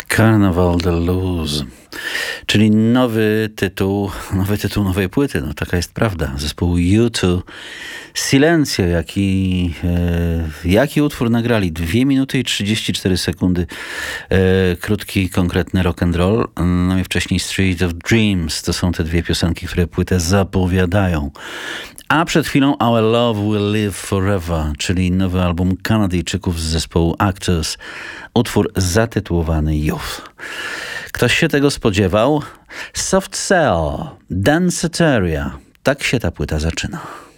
Carnaval de Luz, czyli nowy tytuł nowej płyty. No, taka jest prawda. Zespołu U2. Silencio, jaki utwór nagrali? 2 minuty i 34 sekundy. Krótki, konkretny rock and roll. No i wcześniej Street of Dreams. To są te dwie piosenki, które płytę zapowiadają. A przed chwilą Our Love Will Live Forever, czyli nowy album Kanadyjczyków z zespołu Actors. Utwór zatytułowany Youth. Ktoś się tego spodziewał? Soft Cell, Danceteria. Tak się ta płyta zaczyna.